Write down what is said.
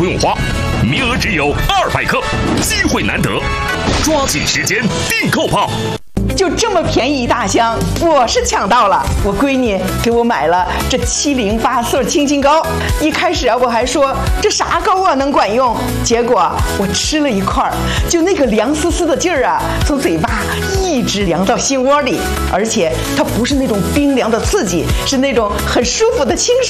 不用花，名额只有200克，机会难得，抓紧时间订购吧！ 就这么便宜一大箱，我是抢到了。我闺女给我买了这708色清新膏。一开始啊，我还说这啥膏啊能管用，结果我吃了一块，就那个凉丝丝的劲儿啊，从嘴巴一直凉到心窝里，而且它不是那种冰凉的刺激，是那种很舒服的清爽。